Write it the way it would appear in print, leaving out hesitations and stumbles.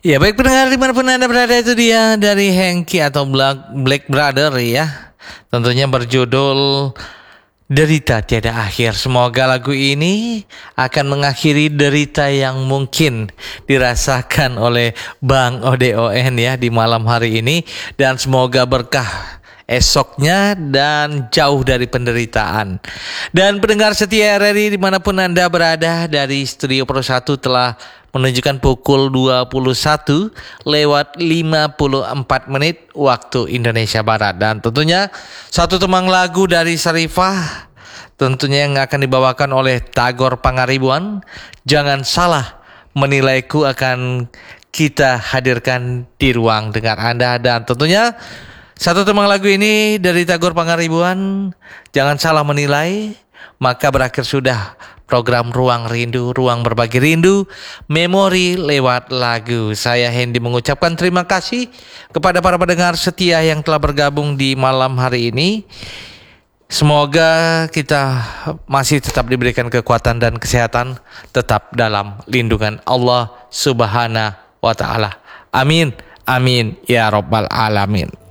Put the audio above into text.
Ya baik pendengar dimanapun Anda berada, itu dia dari Hengki atau Black Brother ya. Tentunya berjudul Derita Tiada Akhir. Semoga lagu ini akan mengakhiri derita yang mungkin dirasakan oleh Bang ODON ya di malam hari ini. Dan semoga berkah esoknya dan jauh dari penderitaan. Dan pendengar setia RRI dimanapun Anda berada, dari Studio Pro 1 telah menunjukkan pukul 21 lewat 54 menit waktu Indonesia Barat. Dan tentunya satu temang lagu dari Sharifah tentunya yang akan dibawakan oleh Tagor Pangaribuan, Jangan Salah Menilaiku, akan kita hadirkan di ruang dengar Anda. Dan tentunya satu temang lagu ini dari Tagor Pangaribuan, Jangan Salah Menilai, maka berakhir sudah program Ruang Rindu, ruang berbagi rindu, memori lewat lagu. Saya Hendy mengucapkan terima kasih kepada para pendengar setia yang telah bergabung di malam hari ini. Semoga kita masih tetap diberikan kekuatan dan kesehatan, tetap dalam lindungan Allah Subhanahu wa Ta'ala. Amin, amin ya Rabbal Alamin.